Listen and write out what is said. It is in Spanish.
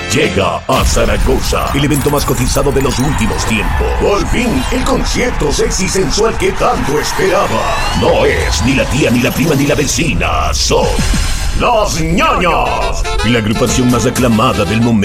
Llega a Zaragoza el evento más cotizado de los últimos tiempos. Por fin, el concierto sexy sensual que tanto esperaba. No es ni la tía, ni la prima, ni la vecina. Son Los Ñoños, la agrupación más aclamada del momento.